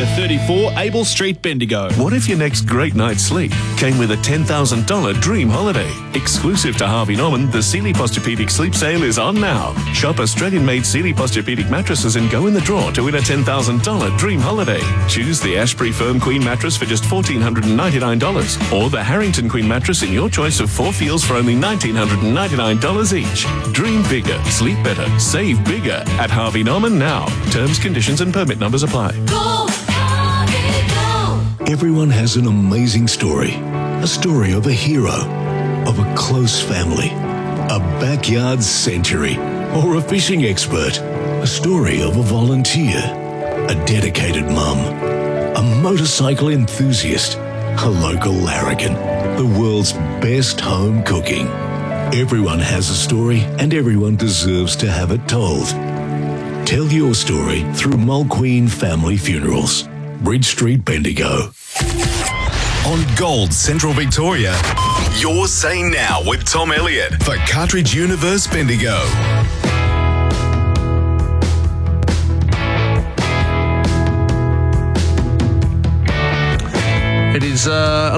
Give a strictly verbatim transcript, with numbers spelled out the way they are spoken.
Number thirty-four, Able Street, Bendigo. What if your next great night's sleep came with a ten thousand dollars dream holiday? Exclusive to Harvey Norman, the Sealy Posturepedic Sleep Sale is on now. Shop Australian-made Sealy Posturepedic mattresses and go in the draw to win a ten thousand dollars dream holiday. Choose the Ashbury Firm Queen mattress for just one thousand four hundred ninety-nine dollars or the Harrington Queen mattress in your choice of four feels for only one thousand nine hundred ninety-nine dollars each. Dream bigger, sleep better, save bigger at Harvey Norman now. Terms, conditions and permit numbers apply. Go, Harvey, go. Everyone has an amazing story. A story of a hero, of a close family, a backyard century, or a fishing expert. A story of a volunteer, a dedicated mum, a motorcycle enthusiast, a local larrikin, the world's best home cooking. Everyone has a story and everyone deserves to have it told. Tell your story through Mulqueen Family Funerals, Bridge Street, Bendigo. On Gold Central Victoria, you're Say Now with Tom Elliott for Cartridge Universe Bendigo. It is uh,